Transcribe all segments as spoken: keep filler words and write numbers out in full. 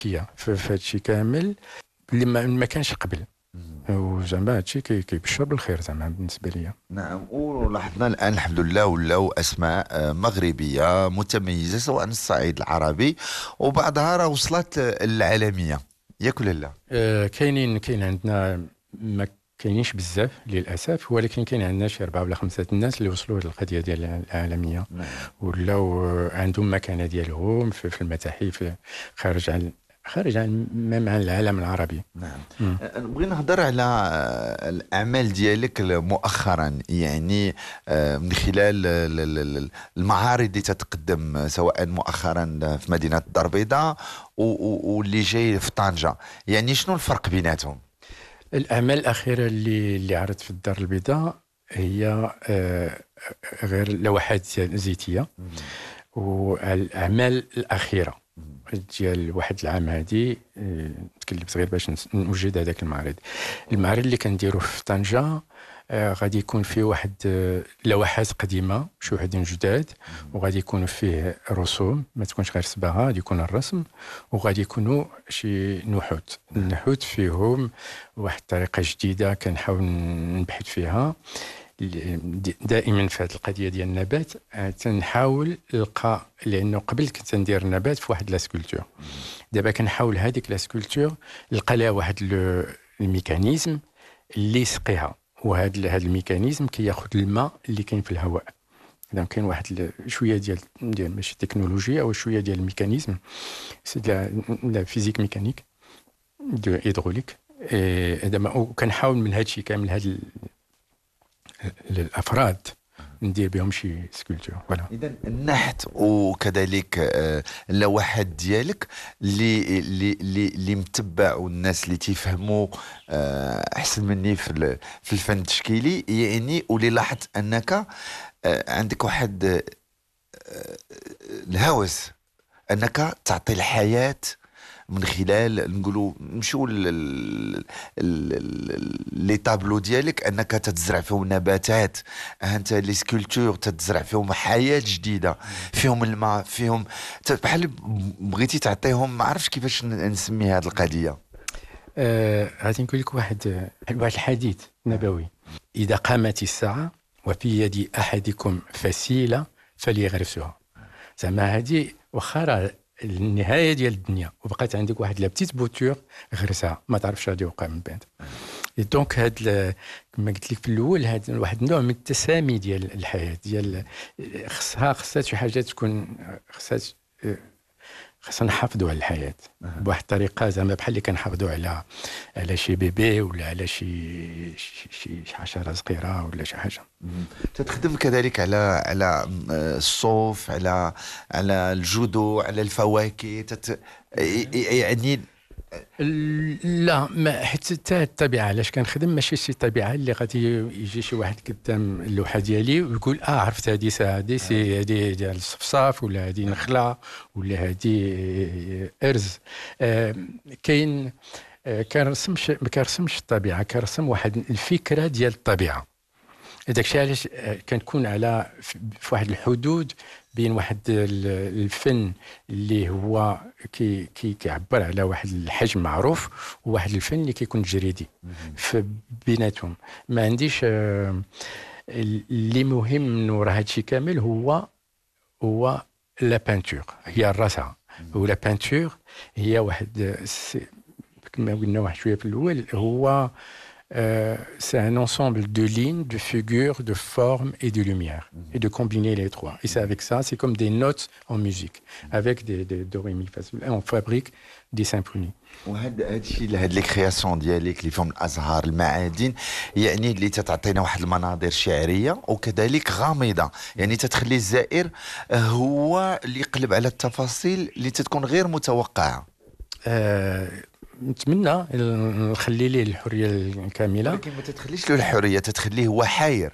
ذكيه في هادشي كامل اللي ما, ما كانش قبل. وزعما هادشي كيبشر بالخير زعما بالنسبه ليا. نعم. ولاحظنا الان الحمد لله ولاو اسماء مغربيه متميزه سواء على الصعيد العربي وبعضها راه وصلت للعالميه، ياك ولا لا؟ آه كاينين كاين عندنا ما كاينينش بزاف للاسف، ولكن كاين عندنا شي اربعه ولا خمسه الناس اللي وصلوا للقضيه ديال العالميه. نعم. ولاو عندهم مكانه ديالهم في, في المتاحف خارج عن خارج عن مام عن العالم العربي. نعم. مم. نبغي نهضر على الاعمال ديالك مؤخرا، يعني من خلال المعارض اللي تتقدم سواء مؤخرا في مدينه الدار البيضاء واللي جاي في طنجه، يعني شنو الفرق بيناتهم؟ الاعمال الاخيره اللي اللي عرضت في الدار البيضاء هي آه غير لوحات زيتيه. والاعمال الاخيره ديال واحد العام هادي تكلمت غير باش نوجد هذاك المعرض. المعرض اللي كنديرو في طنجه آه غادي يكون فيه واحد آه لوحات قديمه شي وحدين جداد، وغادي يكونوا فيه رسوم ما تكونش غير صباغه، غادي يكون الرسم، وغادي يكونوا شي نحوت. النحوت فيهم واحد الطريقه جديده كنحاول نبحث فيها دائما في هذه القضيه ديال النبات. تنحاول نلقى، لانه قبل كنت ندير النبات في واحد لا سكولتور، دابا كنحاول هذيك لا سكولتور نلقى لها واحد الميكانيزم اللي يسقيها، وهذا هذا الميكانيزم كياخذ الماء اللي كاين في الهواء. اذا كاين واحد شويه ديال ديال ماشي تكنولوجيا او شويه ديال الميكانيزم سي لا فيزيك ميكانيك دو هيدروليك. هذا كنحاول من هذا الشيء كامل هذا للافراد ندير بهم شي سكولتور. فوالا. اذا النحت وكذلك اللوحات ديالك اللي اللي اللي متبع والناس اللي تيفهموا احسن مني في في الفن التشكيلي، يعني واللي لاحظت انك عندك واحد الهوس انك تعطي الحياه من خلال نقولوا نمشيو لي طابلو ديالك، انك تتزرع فيهم نباتات، انت لي سكولتور تتزرع فيهم حياه جديده، فيهم الماء، فيهم بحال بغيتي تعطيهم، ما عرفتش كيفاش نسمي هذه القضيه. آه غادي نقول لك واحد واحد الحديث نبوي: اذا قامت الساعه وفي يد احدكم فسيله فليغرسها. زعما هذه واخا النهايه ديال الدنيا وبقات عندك واحد لا بتيت بوتور غرسها، ما تعرفش غادي يوقع من بعد. دونك هاد كما قلت لك في الاول هاد واحد النوع من التسامي ديال الحياه ديال خصها خصها شي حاجه تكون خصها خصنا نحافظوا على الحياه بواحد الطريقه، زعما بحال اللي كنحافظوا على على شي بيبي ولا على شي شي شي حشره صغيره ولا شي حاجه. تتخدم كذلك على على الصوف، على على الجذور، على الفواكه، تت... يعني لا ما حتى الطبيعه علاش كنخدم ماشي شي طبيعه اللي غادي يجي شي واحد قدام اللوحه ديالي ويقول اه عرفت هذه ساعه هذه سي هذه ديال الصفصاف ولا هذه نخله ولا هذه ارز. آه كاين آه كنرسمش ما كنرسمش الطبيعه، كنرسم واحد الفكره ديال الطبيعه. هذاك الشيء علاش كنكون على في واحد الحدود بين واحد الفن اللي هو كي كي كيعبر على واحد الحجم معروف وواحد الفن اللي كيكون جريدي في بيناتهم. ما عنديش اللي مهم من وراء هذا الشيء كامل هو هو لا بانتور، هي الرسعه. ولا بانتور هي واحد كما قلنا واحد شويه في الاول، هو Euh, c'est un ensemble de lignes, de figures, de formes et de lumière, et de combiner les trois. Et c'est avec ça, c'est comme des notes en musique, avec des, des do, ré, mi, fa, sol. On fabrique des symphonies. وهذا الشيء هاد لي كرياسيون ديالك اللي فيهم الازهار المعادن، يعني اللي تتعطينا واحد المناظر شعريه وكذلك غامضه، يعني تتخلي الزائر هو اللي يقلب على التفاصيل اللي تتكون غير متوقعه. آه نتمنى نخلي ليه الحريه الكامله، ولكن ما تتخليش له الحريه، تتخليه هو حاير.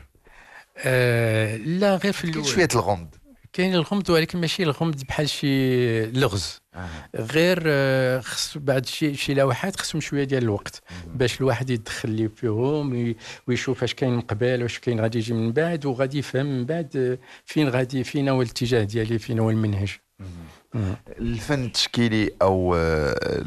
آه لا غير في الاول شويه الغمض، كاين الغمض ولكن ماشي الغمض بحال شي لغز. آه. غير آه خص بعد شي شي لوحات خصهم شويه ديال الوقت باش الواحد يدخل لي فيهم ويشوف اش كاين من قبل واش كاين غادي يجي من بعد، وغادي يفهم من بعد فين غادي فين هو الاتجاه ديالي، فين هو المنهج. الفن التشكيلي او